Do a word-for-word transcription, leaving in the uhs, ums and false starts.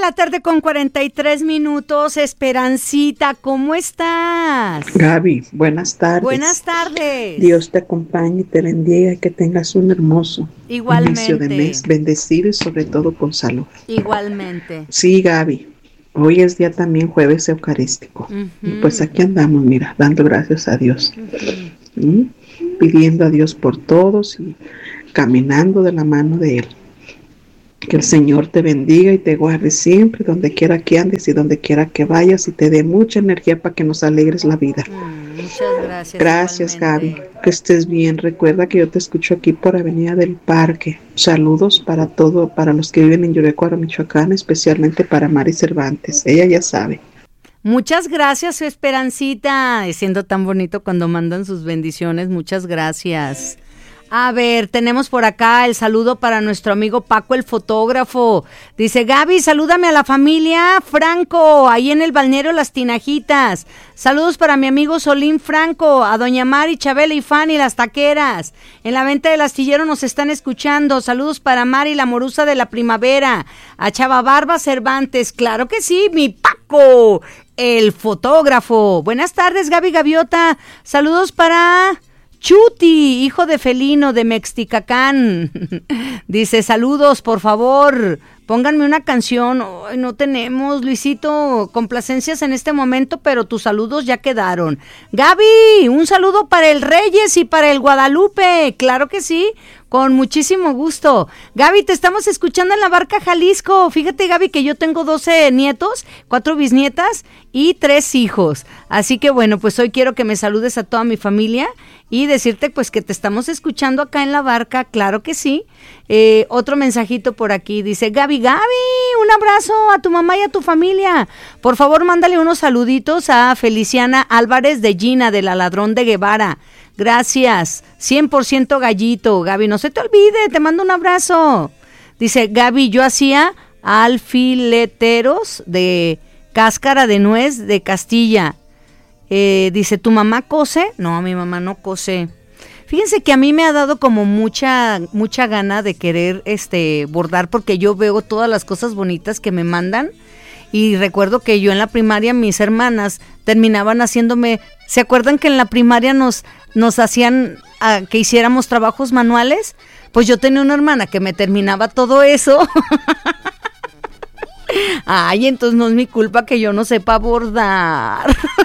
la tarde con cuarenta y tres minutos. Esperancita, ¿cómo estás? Gaby, buenas tardes. Buenas tardes. Dios te acompañe y te bendiga y que tengas un hermoso Igualmente. inicio de mes, bendecido y sobre todo con salud. Igualmente. Sí, Gaby, hoy es día también jueves eucarístico. Uh-huh. Y pues aquí andamos, mira, dando gracias a Dios. Uh-huh. ¿Mm? Pidiendo a Dios por todos y caminando de la mano de Él. Que el Señor te bendiga y te guarde siempre, donde quiera que andes y donde quiera que vayas, y te dé mucha energía para que nos alegres la vida. Mm, muchas gracias. Gracias, igualmente. Gaby. Que estés bien. Recuerda que yo te escucho aquí por Avenida del Parque. Saludos para todo, para los que viven en Yurecuaro, Michoacán, especialmente para Mari Cervantes. Ella ya sabe. Muchas gracias, Esperancita. Siendo tan bonito cuando mandan sus bendiciones. Muchas gracias. A ver, tenemos por acá el saludo para nuestro amigo Paco, el fotógrafo. Dice, Gaby, salúdame a la familia Franco, ahí en el balneario Las Tinajitas. Saludos para mi amigo Solín Franco, a doña Mari, Chabela y Fanny, las taqueras. En la venta del astillero nos están escuchando. Saludos para Mari, la morusa de la primavera. A Chava Barba Cervantes, claro que sí, mi Paco, el fotógrafo. Buenas tardes, Gaby Gaviota. Saludos para Chuti, hijo de Felino de Mexticacán. Dice, saludos, por favor, pónganme una canción. Ay, no tenemos, Luisito, complacencias en este momento, pero tus saludos ya quedaron. Gaby, un saludo para el Reyes y para el Guadalupe. Claro que sí, con muchísimo gusto. Gaby, te estamos escuchando en la Barca Jalisco. Fíjate, Gaby, que yo tengo doce nietos, cuatro bisnietas y tres hijos. Así que bueno, pues hoy quiero que me saludes a toda mi familia y decirte pues que te estamos escuchando acá en la Barca, claro que sí. Eh, otro mensajito por aquí, dice, Gaby, Gaby, un abrazo a tu mamá y a tu familia. Por favor, mándale unos saluditos a Feliciana Álvarez de Gina, de la Ladrón de Guevara. Gracias, cien por ciento gallito, Gaby, no se te olvide, te mando un abrazo. Dice, Gaby, yo hacía alfileteros de cáscara de nuez de Castilla. Eh, dice, ¿tu mamá cose? No, mi mamá no cose. Fíjense que a mí me ha dado como mucha mucha gana de querer este bordar, porque yo veo todas las cosas bonitas que me mandan y recuerdo que yo en la primaria mis hermanas terminaban haciéndome, ¿se acuerdan que en la primaria nos nos hacían a, que hiciéramos trabajos manuales? Pues yo tenía una hermana que me terminaba todo eso. Ay, entonces no es mi culpa que yo no sepa bordar.